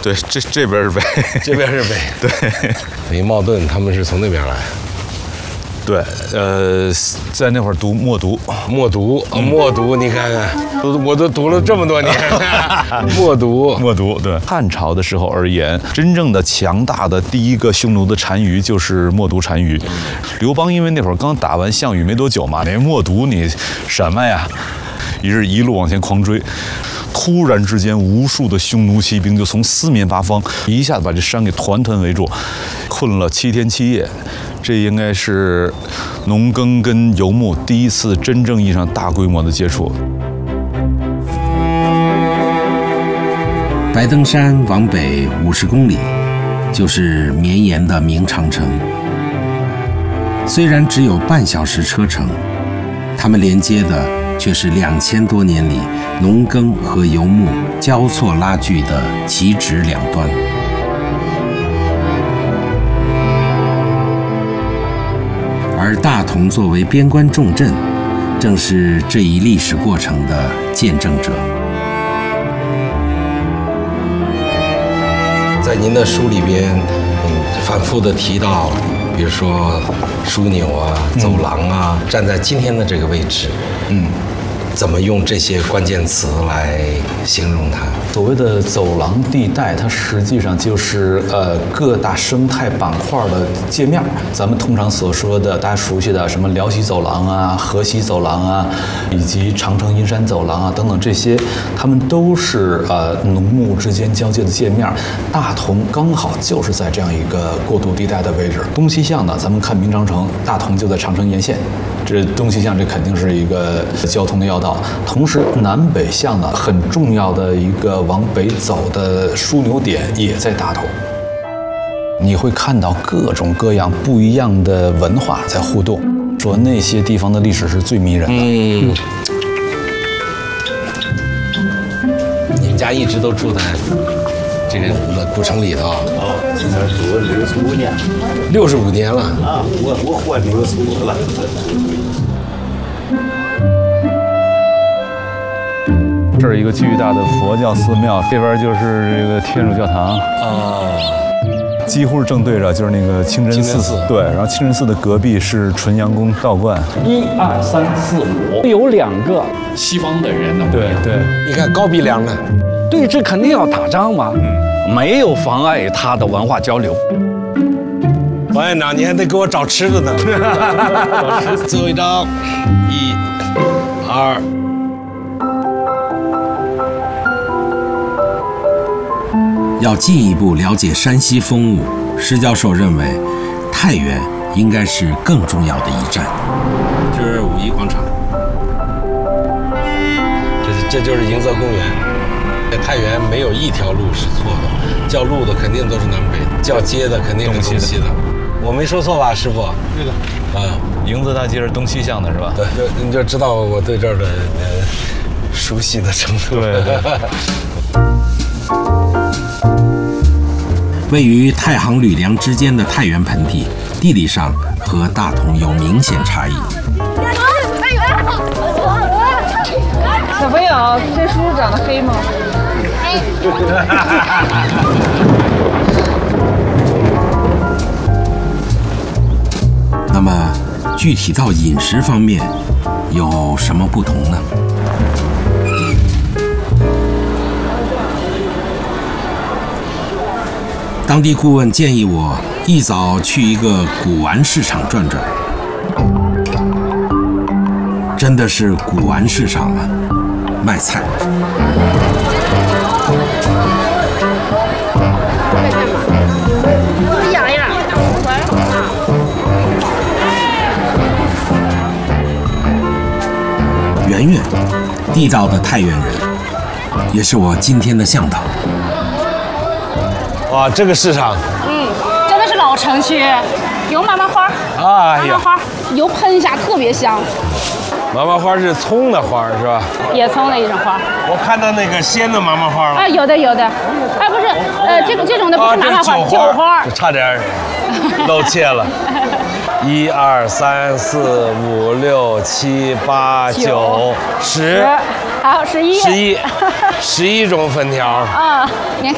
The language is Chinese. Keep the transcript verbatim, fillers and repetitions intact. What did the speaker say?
对，这这边是北， 这边是北。 对， 等于茂盾他们是从那边来。 对，呃，在那会儿读默读， 默读，嗯、默读，你看看，都我都读了这么多年，默读， 默读。对，汉朝的时候而言，真正的强大的第一个匈奴的单于就是默读单于。刘邦因为那会儿刚打完项羽没多久嘛，那默读你什么呀？于是一路往前狂追。突然之间，无数的匈奴骑兵就从四面八方一下子把这山给团团围住，困了七天七夜。这应该是农耕跟游牧第一次真正意义上大规模的接触。 白登山往北五十公里，就是绵延的明长城。虽然只有半小时车程，它们连接的却是两千多年里农耕和游牧交错拉锯的旗帜两端。而大同作为边关重镇，正是这一历史过程的见证者。在您的书里边，嗯，反复的提到，比如说枢纽啊、走廊啊，嗯、站在今天的这个位置，嗯。怎么用这些关键词来形容它？ 所谓的走廊地带，它实际上就是呃各大生态板块的界面。咱们通常所说的大家熟悉的什么辽西走廊啊、河西走廊啊，以及长城阴山走廊啊等等这些，它们都是呃农牧之间交界的界面。大同刚好就是在这样一个过渡地带的位置。东西向呢，咱们看明长城，大同就在长城沿线。这东西向，这肯定是一个交通的要道。同时，南北向呢，很重要的一个往北走的枢纽点也在大同。你会看到各种各样不一样的文化在互动，说那些地方的历史是最迷人的。 嗯，你们家一直都住在这个古城里头啊？ 啊，这住了六十五年。 六十五年了啊！我我活六十五了。 这儿一个巨大的佛教寺庙，这边就是这个天主教堂啊， 几乎是正对着，就是那个清真寺。 清真寺对，然后清真寺的隔壁是纯阳宫道观。 一二三四五，有两个西方的人呢。 对对， 你看高鼻梁呢， 对峙肯定要打仗嘛，嗯，没有妨碍他的文化交流。 王院长，你还得给我找吃的呢。最后一张，一、二。 要进一步了解山西风物，施教授认为，太原应该是更重要的一站。这是五一广场， 这这就是迎泽公园。在太原没有一条路是错的，叫路的肯定都是南北，叫街的肯定是东西的。我没说错吧，师傅？ 对的。 啊， 迎泽大街是东西向的是吧？ 对，就你就知道我对这儿的呃熟悉的程度。 对对。 位于太行吕梁之间的太原盆地，地理上和大同有明显差异。 小朋友，这叔叔长得黑吗？黑。 那么，具体到饮食方面，有什么不同呢？当地顾问建议我一早去一个古玩市场转转，真的是古玩市场啊，卖菜。圆圆，地道的太原人，也是我今天的向导。 哇，这个市场， 嗯，真的是老城区，有麻麻花， 哎呀， 麻麻花油喷一下特别香。 麻麻花是葱的花是吧？ 野葱的一种花。 我看到那个鲜的麻麻花了。 啊，有的有的，哎不是，呃这个这种的不是麻麻花， 酒花， 差点露怯了。一二三四五六七八九十， 好十一， 十一，十一种粉条。 啊，您看。